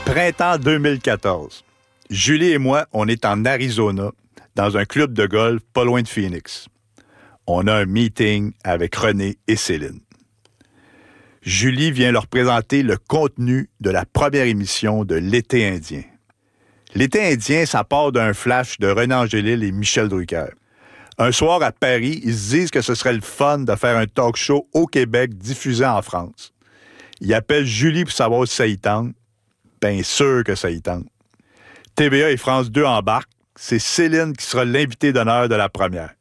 Printemps 2014. Julie et moi, on est en Arizona, dans un club de golf pas loin de Phoenix. On a un meeting avec René et Céline. Julie vient leur présenter le contenu de la première émission de L'été indien. L'été indien, ça part d'un flash de René Angélil et Michel Drucker. Un soir à Paris, ils se disent que ce serait le fun de faire un talk show au Québec diffusé en France. Ils appellent Julie pour savoir si ça y tente. Bien sûr que ça y tente. TVA et France 2 embarquent. C'est Céline qui sera l'invitée d'honneur de la première.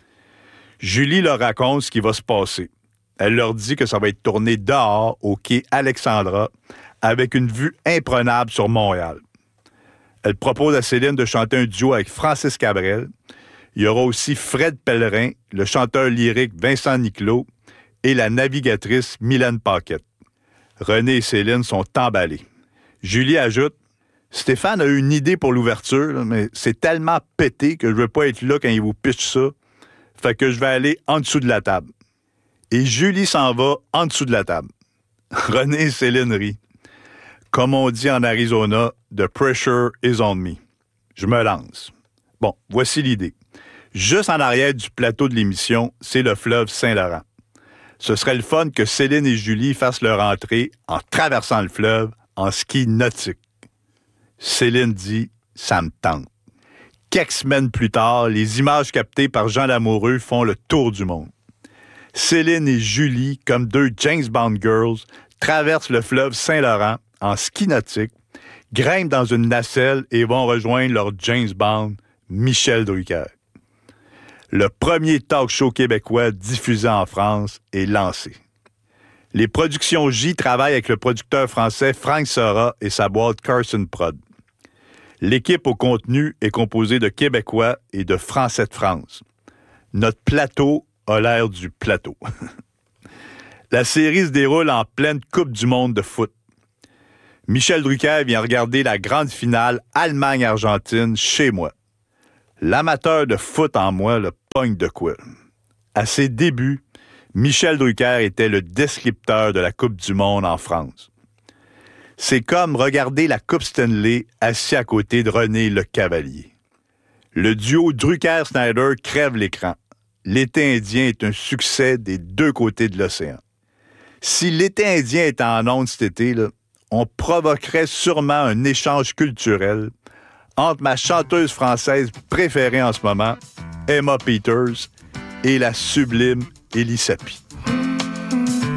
Julie leur raconte ce qui va se passer. Elle leur dit que ça va être tourné dehors, au quai Alexandra, avec une vue imprenable sur Montréal. Elle propose à Céline de chanter un duo avec Francis Cabrel. Il y aura aussi Fred Pellerin, le chanteur lyrique Vincent Niclot et la navigatrice Mylène Paquette. René et Céline sont emballés. Julie ajoute « Stéphane a eu une idée pour l'ouverture, mais c'est tellement pété que je veux pas être là quand il vous pitch ça. Fait que je vais aller en dessous de la table. » Et Julie s'en va en dessous de la table. René et Céline rient. Comme on dit en Arizona, « The pressure is on me ». Je me lance. Bon, voici l'idée. Juste en arrière du plateau de l'émission, c'est le fleuve Saint-Laurent. Ce serait le fun que Céline et Julie fassent leur entrée en traversant le fleuve en ski nautique. Céline dit « ça me tente ». Quelques semaines plus tard, les images captées par Jean Lamoureux font le tour du monde. Céline et Julie, comme deux James Bond girls, traversent le fleuve Saint-Laurent en ski nautique, grimpent dans une nacelle et vont rejoindre leur James Bond, Michel Drucker. Le premier talk show québécois diffusé en France est lancé. Les productions J travaillent avec le producteur français Frank Sora et sa boîte Carson Prod. L'équipe au contenu est composée de Québécois et de Français de France. Notre plateau a l'air du plateau. La série se déroule en pleine Coupe du monde de foot. Michel Drucker vient regarder la grande finale Allemagne-Argentine chez moi. L'amateur de foot en moi le pogne de quoi. À ses débuts, Michel Drucker était le descripteur de la Coupe du monde en France. C'est comme regarder la Coupe Stanley assis à côté de René Le Cavalier. Le duo Drucker-Snyder crève l'écran. L'été indien est un succès des deux côtés de l'océan. Si l'été indien était en ondes cet été, là, on provoquerait sûrement un échange culturel entre ma chanteuse française préférée en ce moment, Emma Peters, et la sublime Élie Sapie.